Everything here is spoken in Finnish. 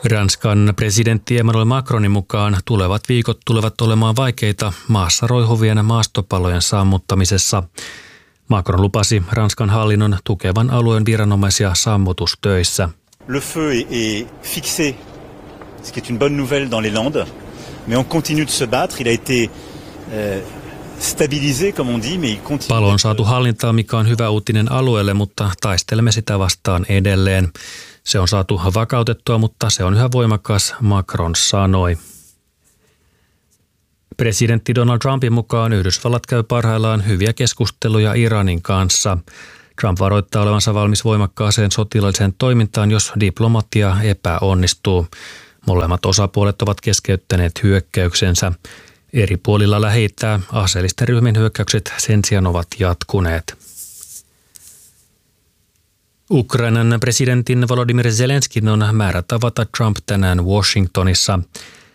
Ranskan presidentti Emmanuel Macronin mukaan tulevat viikot tulevat olemaan vaikeita maassa roihuvien maastopalojen sammuttamisessa. Macron lupasi Ranskan hallinnon tukevan alueen viranomaisia sammutustöissä. Le feu est fixé, ce qui est une bonne nouvelle dans les Landes, mais on continue de se battre. Il a été stabilisé, comme on dit, mais il continue. Palo on saatu hallintaan, mikä on hyvä uutinen alueelle, mutta taistelemme sitä vastaan edelleen. Se on saatu vakautettua, mutta se on yhä voimakas, Macron sanoi. Presidentti Donald Trumpin mukaan Yhdysvallat käy parhaillaan hyviä keskusteluja Iranin kanssa. Trump varoittaa olevansa valmis voimakkaaseen sotilaalliseen toimintaan, jos diplomatia epäonnistuu. Molemmat osapuolet ovat keskeyttäneet hyökkäyksensä. Eri puolilla Lähi-itää aseellisten ryhmien hyökkäykset sen sijaan ovat jatkuneet. Ukrainan presidentin Volodymyr Zelenskin on määrä tavata Trump tänään Washingtonissa.